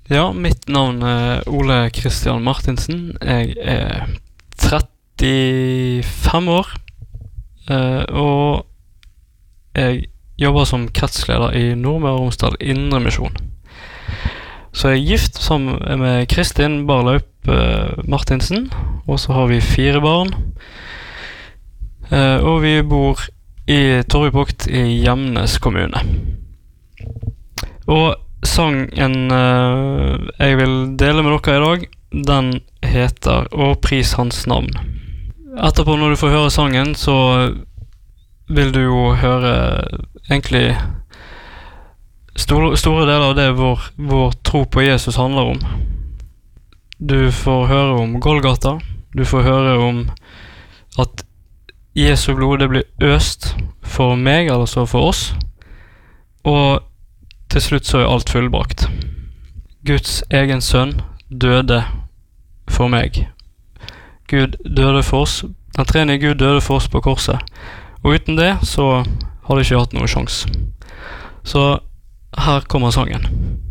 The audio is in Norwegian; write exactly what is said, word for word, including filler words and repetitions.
Ja, mitt navn er Ole Kristian Martinsen. Jeg er trettifem år, eh, og jeg jobber som kretsleder i Nordmøre og Romsdal Indremisjon. Så jeg er gift sammen med Kristin Barlaup eh, Martinsen, og så har vi fire barn. Eh, og vi bor i Torvbukt i Gjemnes kommune. Og sangen uh, jeg vil dele med dere i dag, den heter «Å pris hans navn». Etterpå når du får høre sangen, så vil du jo høre egentlig store, store deler av det vår, vår tro på Jesus handler om. Du får høre om Golgata, du får høre om at Jesu blod det blir øst for meg, altså for oss, og til slutt så er alt fullbrakt. Guds egen sønn døde for meg. Gud døde for oss. Den tredje Gud døde for oss på korset. Og uten det så hadde jeg ikke hatt noen sjans. Så her kommer sangen.